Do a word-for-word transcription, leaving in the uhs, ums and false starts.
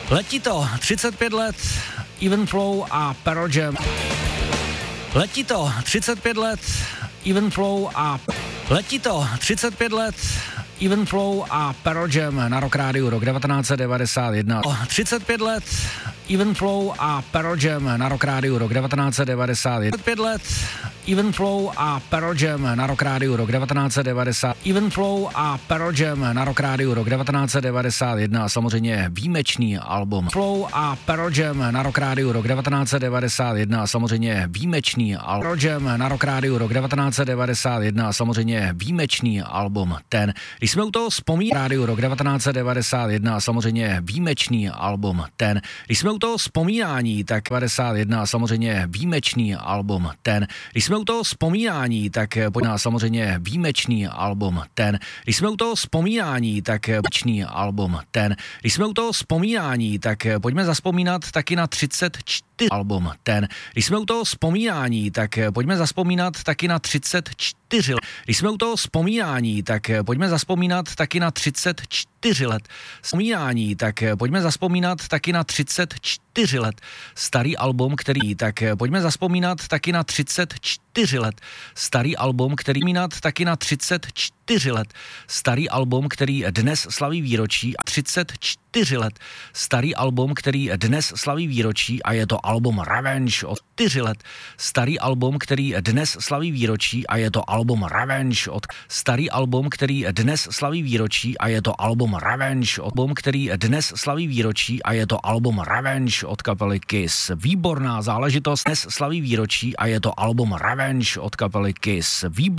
Letí to, třicet pět let, Even Flow a Pearl Jam. Letí to, třicet pět let, Even Flow a... Letí to, třicet pět let, Even Flow a Pearl Jam na Rock Rádiu, rok devatenáct set devadesát jedna. třicet pět let, Even Flow a Pearl Jam na Rock Rádiu, rok devatenáct set devadesát jedna. třicet pět let, Even Flow a Pearl Jam na Rock Rádiu, rok devatenáct set devadesát. Even Flow a Pearl Jam na Rock Rádiu, rok devatenáct set devadesát jedna. Samozřejmě výjimečný album. Flow a Pearl Jam na Rock Rádiu, rok devatenáct set devadesát jedna. Samozřejmě výjimečný album. Pearl Jam na Rock Rádiu, rok devatenáct set devadesát jedna. Samozřejmě výjimečný album. Ten, když jsme u toho vzpomínali, Rádiu, rok devatenáct set devadesát jedna. Samozřejmě výjimečný album. Ten, když jsme u toho vzpomínání, tak devadesát jedna. Samozřejmě výjimečný album. Ten, když jsme u toho vzpomínání, tak pojďme samozřejmě výjimečný album. Ten, když jsme u toho vzpomínání, tak výjimečný album. Ten, když jsme u toho vzpomínání, tak pojďme zaspomínat taky na třicet čtyři album. Ten, když jsme u toho vzpomínání, tak pojďme zaspomínat taky na třicet čtyři. Když jsme u toho vzpomínání, tak pojďme zaspomínat taky na třicet čtyři let. Vzpomínání, tak pojďme zaspomínat taky na třicet čtyři let. Starý album, který, tak pojďme zaspomínat taky na třicet čtyři let. Starý album, který mínat taky na třicet čtyři let. Starý album, který dnes slaví výročí a třicet čtyři let. Starý album, který dnes slaví výročí a je to album Revenge od čtyři let. Starý album, který dnes slaví výročí a je to album Revenge od Starý album, který dnes slaví výročí a je to album Revenge od album, který dnes slaví výročí a je to album Revenge od kapely Kiss. Výborná záležitost, dnes slaví výročí a je to album Revenge od kapely Kiss. Výbor